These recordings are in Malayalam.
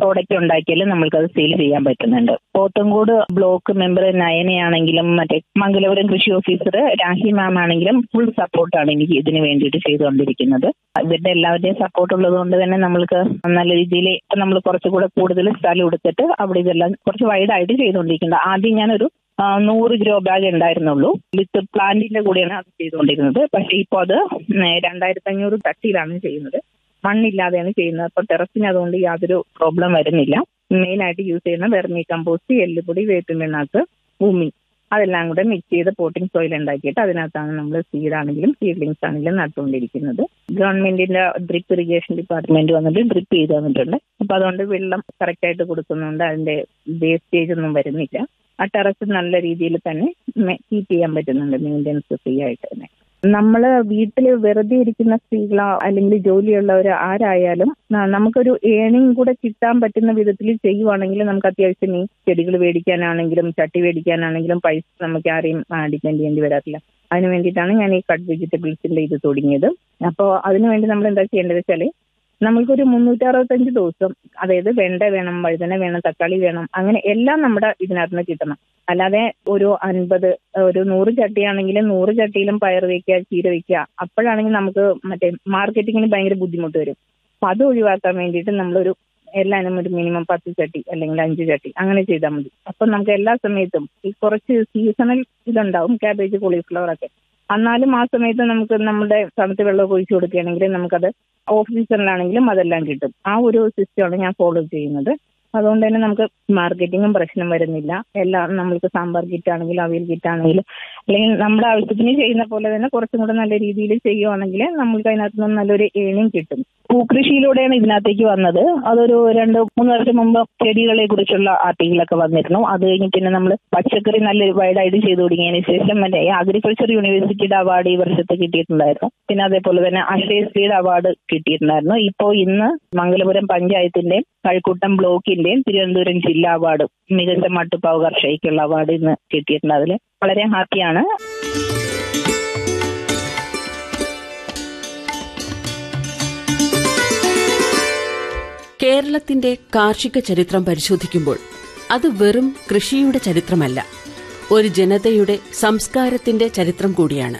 പ്രോഡക്റ്റ് ഉണ്ടാക്കിയാലും നമ്മൾക്കത് സെയിൽ ചെയ്യാൻ പറ്റുന്നുണ്ട്. പോത്തൻകോട് ബ്ലോക്ക് മെമ്പർ നയനയാണെങ്കിലും മറ്റേ മംഗലപുരം കൃഷി ഓഫീസർ രാഹി മാം ആണെങ്കിലും ഫുൾ സപ്പോർട്ടാണ് എനിക്ക് ഇതിന് വേണ്ടിയിട്ട് ചെയ്തുകൊണ്ടിരിക്കുന്നത്. ഇവരുടെ എല്ലാവരുടെയും സപ്പോർട്ട് ഉള്ളത് കൊണ്ട് തന്നെ നമ്മൾക്ക് നല്ല രീതിയിൽ നമ്മൾ കുറച്ചുകൂടെ കൂടുതൽ സ്ഥലം എടുത്തിട്ട് അവിടെ ഇതെല്ലാം കുറച്ച് വൈഡായിട്ട് ചെയ്തുകൊണ്ടിരിക്കുന്നത്. ആദ്യം ഞാനൊരു 100 ഗ്രോ ബാഗ് ഉണ്ടായിരുന്നുള്ളൂ. വിത്ത് പ്ലാന്റിന്റെ കൂടെയാണ് അത് ചെയ്തുകൊണ്ടിരുന്നത്. പക്ഷേ ഇപ്പോൾ അത് 2500 ചട്ടിയിലാണ് ചെയ്യുന്നത്. മണ്ണില്ലാതെയാണ് ചെയ്യുന്നത്. അപ്പോൾ ടെറസിന് അതുകൊണ്ട് യാതൊരു പ്രോബ്ലം വരുന്നില്ല. മെയിനായിട്ട് യൂസ് ചെയ്യുന്ന വെർമി കമ്പോസ്റ്റ്, എല്ലുപൊടി, വേപ്പിൻ പിണ്ണാക്ക്, ഭൂമി അതെല്ലാം കൂടെ മിക്സ് ചെയ്ത് പോട്ടിംഗ് സോയിൽ ഉണ്ടാക്കിയിട്ട് അതിനകത്താണ് നമ്മൾ സീഡാണെങ്കിലും സീഡ്ലിങ്സ് ആണെങ്കിലും നട്ടുകൊണ്ടിരിക്കുന്നത്. ഗവൺമെന്റിന്റെ ഡ്രിപ്പ് ഇറിഗേഷൻ ഡിപ്പാർട്ട്മെന്റ് വന്നിട്ട് ഡ്രിപ്പ് ചെയ്ത് തന്നിട്ടുണ്ട്. അപ്പോൾ അതുകൊണ്ട് വെള്ളം കറക്റ്റായിട്ട് കൊടുക്കുന്നുണ്ട്. അതിന്റെ വേസ്റ്റേജ് ഒന്നും വരുന്നില്ല. ആ ടെറസ് നല്ല രീതിയിൽ തന്നെ കീപ്പ് ചെയ്യാൻ പറ്റുന്നുണ്ട്, മെയിൻ്റെനൻസ് ഫ്രീ ആയിട്ട് തന്നെ. നമ്മൾ വീട്ടിൽ വെറുതെ ഇരിക്കുന്ന സ്ത്രീകളോ അല്ലെങ്കിൽ ജോലിയുള്ളവർ ആരായാലും നമുക്കൊരു ഏണിംഗ് കൂടെ കിട്ടാൻ പറ്റുന്ന വിധത്തിൽ ചെയ്യുവാണെങ്കിൽ നമുക്ക് അത്യാവശ്യം ഈ ചെടികൾ മേടിക്കാനാണെങ്കിലും ചട്ടി മേടിക്കാനാണെങ്കിലും പൈസ നമുക്ക് ആരെയും ഡിപ്പെൻഡ് ചെയ്യേണ്ടി വരാറില്ല. അതിന് വേണ്ടിയിട്ടാണ് ഞാൻ ഈ കട്ട് വെജിറ്റബിൾസിന്റെ ഇത് തുടങ്ങിയത്. അപ്പോൾ അതിനുവേണ്ടി നമ്മൾ എന്താ ചെയ്യേണ്ടത് വെച്ചാൽ നമ്മൾക്കൊരു 365 ദിവസം, അതായത് വെണ്ട വേണം, വഴുതന വേണം, തക്കാളി വേണം, അങ്ങനെ എല്ലാം നമ്മുടെ ഇതിനകത്ത് നിന്ന് കിട്ടണം. അല്ലാതെ ഒരു 100 ചട്ടിയാണെങ്കിലും 100 ചട്ടിയിലും പയർ വയ്ക്കുക, ചീര വയ്ക്കുക, അപ്പോഴാണെങ്കിൽ നമുക്ക് മറ്റേ മാർക്കറ്റിങ്ങിന് ഭയങ്കര ബുദ്ധിമുട്ട് വരും. അപ്പം അത് ഒഴിവാക്കാൻ വേണ്ടിയിട്ട് നമ്മളൊരു എല്ലാവരും ഒരു മിനിമം 10 ചട്ടി അല്ലെങ്കിൽ 5 ചട്ടി അങ്ങനെ ചെയ്താൽ മതി. അപ്പം നമുക്ക് എല്ലാ സമയത്തും ഈ കുറച്ച് സീസണൽ ഇതുണ്ടാവും, ക്യാബേജ്, കോളിഫ്ലവർ ഒക്കെ. എന്നാലും ആ സമയത്ത് നമുക്ക് നമ്മുടെ തണുത്ത വെള്ളമൊക്കെ ഒഴിച്ചു കൊടുക്കുകയാണെങ്കിൽ നമുക്കത് ഓഫ് സീസണിലാണെങ്കിലും അതെല്ലാം കിട്ടും. ആ ഒരു സിസ്റ്റമാണ് ഞാൻ ഫോളോ ചെയ്യുന്നത്. അതുകൊണ്ട് തന്നെ നമുക്ക് മാർക്കറ്റിങ്ങും പ്രശ്നം വരുന്നില്ല. എല്ലാം നമ്മൾക്ക് സാമ്പാർ കിറ്റാണെങ്കിലും അവിയൽ കിറ്റാണെങ്കിലും അല്ലെങ്കിൽ നമ്മുടെ ആവശ്യത്തിന് ചെയ്യുന്ന പോലെ തന്നെ കുറച്ചും കൂടെ നല്ല രീതിയിൽ ചെയ്യുവാണെങ്കിൽ നമ്മൾക്ക് അതിനകത്ത് നിന്ന് നല്ലൊരു ഏണിംഗ് കിട്ടും. പൂക്കൃഷിയിലൂടെയാണ് ഇതിനകത്തേക്ക് വന്നത്. അതൊരു 2-3 വർഷം മുമ്പ് ചെടികളെ കുറിച്ചുള്ള ആർട്ടിക്കിളൊക്കെ വന്നിരുന്നു. അത് കഴിഞ്ഞ് പിന്നെ നമ്മൾ പച്ചക്കറി നല്ല വൈഡായിട്ട് ചെയ്തു തുടങ്ങിയതിന് ശേഷം മറ്റേ അഗ്രികൾച്ചർ യൂണിവേഴ്സിറ്റിയുടെ അവാർഡ് ഈ വർഷത്തെ കിട്ടിയിട്ടുണ്ടായിരുന്നു. പിന്നെ അതേപോലെ തന്നെ അക്ഷയശ്രീയുടെ അവാർഡ് കിട്ടിയിട്ടുണ്ടായിരുന്നു. ഇപ്പോൾ ഇന്ന് മംഗലപുരം പഞ്ചായത്തിന്റെയും കഴക്കൂട്ടം ബ്ലോക്കിന്റെയും തിരുവനന്തപുരം ജില്ലാ അവാർഡ് മികച്ച മട്ടുപ്പാവ് കർഷകയ്ക്കുള്ള അവാർഡ് ഇന്ന് കിട്ടിയിട്ടുണ്ട്. അതിൽ വളരെ ഹാപ്പിയാണ്. കേരളത്തിന്റെ കാർഷിക ചരിത്രം പരിശോധിക്കുമ്പോൾ അത് വെറും കൃഷിയുടെ ചരിത്രമല്ല, ഒരു ജനതയുടെ സംസ്കാരത്തിന്റെ ചരിത്രം കൂടിയാണ്.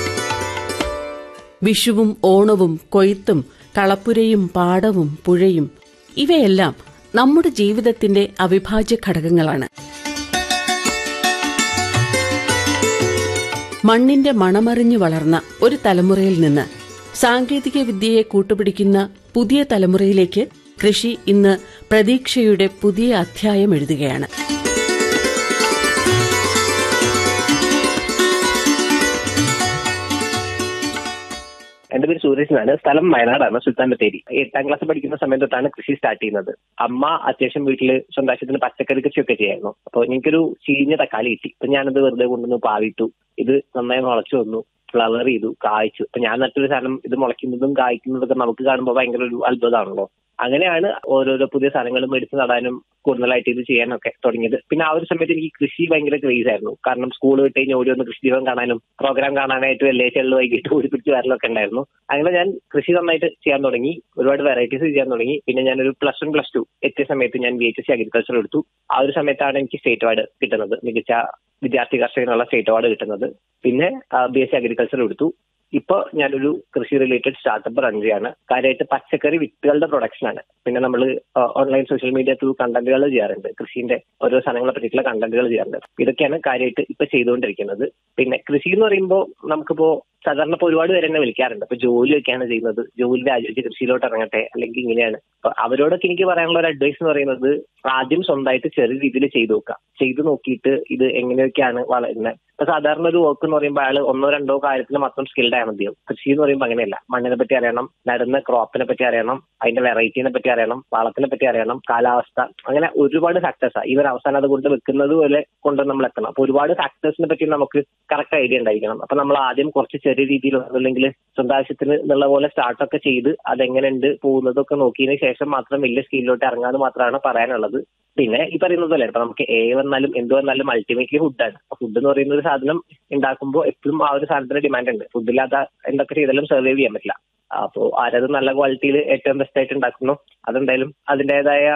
വിഷുവും ഓണവും കൊയ്ത്തും കളപ്പുരയും പാടവും പുഴയും ഇവയെല്ലാം നമ്മുടെ ജീവിതത്തിന്റെ അവിഭാജ്യ ഘടകങ്ങളാണ്. മണ്ണിന്റെ മണമറിഞ്ഞു വളർന്ന ഒരു തലമുറയിൽ നിന്ന് സാങ്കേതിക വിദ്യയെ കൂട്ടുപിടിക്കുന്ന പുതിയ തലമുറയിലേക്ക് കൃഷി ഇന്ന് പ്രതീക്ഷയുടെ പുതിയ അധ്യായം എഴുതുകയാണ്. എന്റെ പേര് സൂരജ് എന്നാണ്. സ്ഥലം വയനാടാണ്, സുൽത്താൻ ബത്തേരി. 8ാം ക്ലാസ് പഠിക്കുന്ന സമയം തൊട്ടാണ് കൃഷി സ്റ്റാർട്ട് ചെയ്യുന്നത്. അമ്മ അത്യാവശ്യം വീട്ടില് സ്വന്തം ആവശ്യത്തിന് പച്ചക്കറി കൃഷിയൊക്കെ ചെയ്യായിരുന്നു. അപ്പോൾ എനിക്കൊരു ചീഞ്ഞ തക്കാളി കിട്ടി. അപ്പൊ ഞാനത് വെറുതെ കൊണ്ടുവന്ന് പാവിട്ടു. ഇത് നന്നായി മുളച്ചു വന്നു, ഫ്ലവർ ചെയ്തു, കായ്ച്ചു. അപ്പൊ ഞാൻ നട്ടൊരു സാധനം ഇത് മുളയ്ക്കുന്നതും കായ്ക്കുന്നതൊക്കെ നമുക്ക് കാണുമ്പോൾ ഭയങ്കര ഒരു അത്ഭുതമാണല്ലോ. അങ്ങനെയാണ് ഓരോരോ പുതിയ സാധനങ്ങളും എടുത്ത് നടാനും കൂടുതലായിട്ട് ഇത് ചെയ്യാനൊക്കെ തുടങ്ങിയത്. പിന്നെ ആ ഒരു സമയത്ത് എനിക്ക് കൃഷി ഭയങ്കര ക്രേസ് ആയിരുന്നു. കാരണം സ്കൂൾ വിട്ട് കഴിഞ്ഞ് ഓടി വന്ന് കൃഷി ദീപം കാണാനും പ്രോഗ്രാം കാണാനായിട്ടും വെള്ളിയാഴ്ചകളിൽ വൈകിട്ട് ഓടിപ്പിടിച്ച് വരലൊക്കെ ഉണ്ടായിരുന്നു. അങ്ങനെ ഞാൻ കൃഷി നന്നായിട്ട് ചെയ്യാൻ തുടങ്ങി, ഒരുപാട് വെറൈറ്റീസ് ചെയ്യാൻ തുടങ്ങി. പിന്നെ ഞാനൊരു +1 +2 എത്തിയ സമയത്ത് ഞാൻ BHSC അഗ്രികൾച്ചർ എടുത്തു. ആ ഒരു സമയത്താണ് എനിക്ക് സ്റ്റേറ്റ് അവാർഡ് കിട്ടുന്നത്, മികച്ച വിദ്യാർത്ഥി കർഷകനുള്ള സ്റ്റേറ്റ് അവാർഡ് കിട്ടുന്നത്. പിന്നെ BSc അഗ്രികൾച്ചർ എടുത്തു. ഇപ്പൊ ഞാനൊരു കൃഷി റിലേറ്റഡ് സ്റ്റാർട്ടപ്പ് റൺ ചെയ്യാണ്. കാര്യമായിട്ട് പച്ചക്കറി വിത്തുകളുടെ പ്രൊഡക്ഷനാണ്. പിന്നെ നമ്മൾ ഓൺലൈൻ സോഷ്യൽ മീഡിയ ത്രൂ കണ്ടന്റുകൾ ചെയ്യാറുണ്ട്, കൃഷിന്റെ ഓരോ സാധനങ്ങളെ പറ്റിയിട്ടുള്ള കണ്ടന്റുകൾ ചെയ്യാറുണ്ട്. ഇതൊക്കെയാണ് കാര്യമായിട്ട് ഇപ്പൊ ചെയ്തുകൊണ്ടിരിക്കുന്നത്. പിന്നെ കൃഷി എന്ന് പറയുമ്പോൾ നമുക്കിപ്പോ സാധാരണ ഇപ്പോൾ ഒരുപാട് പേര് എന്നെ വിളിക്കാറുണ്ട്. അപ്പൊ ജോലിയൊക്കെയാണ് ചെയ്യുന്നത്, ജോലി രാജിവെച്ച് കൃഷിയിലോട്ട് ഇറങ്ങട്ടെ അല്ലെങ്കിൽ ഇങ്ങനെയാണ്. അപ്പൊ അവരോടൊക്കെ എനിക്ക് പറയാനുള്ള ഒരു അഡ്വൈസ് എന്ന് പറയുന്നത്, ആദ്യം സ്വന്തമായിട്ട് ചെറിയ രീതിയിൽ ചെയ്തു നോക്കാം. ചെയ്തു നോക്കിയിട്ട് ഇത് എങ്ങനെയൊക്കെയാണ് വളരുന്നത്. ഇപ്പൊ സാധാരണ ഒരു വർക്ക് എന്ന് പറയുമ്പോൾ അയാൾ 1-2 കാര്യത്തിൽ മാത്രം സ്കിൽഡ് ആയാൽ മതിയോ. കൃഷി എന്ന് പറയുമ്പോൾ അങ്ങനെയല്ല. മണ്ണിനെ പറ്റി അറിയണം, നടുന്ന ക്രോപ്പിനെ പറ്റി അറിയണം, അതിന്റെ വെറൈറ്റീനെ പറ്റി അറിയണം, വളത്തിനെ പറ്റി അറിയണം, കാലാവസ്ഥ, അങ്ങനെ ഒരുപാട് ഫാക്ടേഴ്സാണ്. ഇവർ അവസാനം അത് കൊണ്ട് വെക്കുന്നത് പോലെ കൊണ്ട് നമ്മൾ എത്തണം. അപ്പൊ ഒരുപാട് ഫാക്ടേഴ്സിനെ പറ്റി നമുക്ക് കറക്റ്റ് ഐഡിയ ഉണ്ടായിരിക്കണം. അപ്പൊ നമ്മൾ ആദ്യം കുറച്ച് ചെറിയ രീതിയിൽ അല്ലെങ്കിൽ സ്വന്തം ആവശ്യത്തിന് എന്നുള്ള പോലെ സ്റ്റാർട്ടൊക്കെ ചെയ്ത് അതെങ്ങനെയുണ്ട് പോകുന്നതൊക്കെ നോക്കിയതിന് ശേഷം മാത്രം വലിയ സ്കീലിലോട്ട് ഇറങ്ങാന്ന് മാത്രമാണ് പറയാനുള്ളത്. പിന്നെ ഈ പറയുന്നത് പോലെ ഇപ്പൊ നമുക്ക് വന്നാലും എന്ത് വന്നാലും അൾട്ടിമേറ്റ്ലി ഫുഡാണ്. ഫുഡ് എന്ന് പറയുന്ന ഒരു സാധനം ഉണ്ടാക്കുമ്പോൾ എപ്പോഴും ആ ഒരു സാധനത്തിന് ഡിമാൻഡ് ഉണ്ട്. ഫുഡില്ലാത്ത എന്തൊക്കെ ചെയ്താലും സർവൈവ് ചെയ്യാൻ പറ്റില്ല. അപ്പോൾ ആരത് നല്ല ക്വാളിറ്റിയിൽ ഏറ്റവും ബെസ്റ്റ് ആയിട്ട് ഉണ്ടാക്കുന്നു, അതെന്തായാലും അതിൻ്റെതായ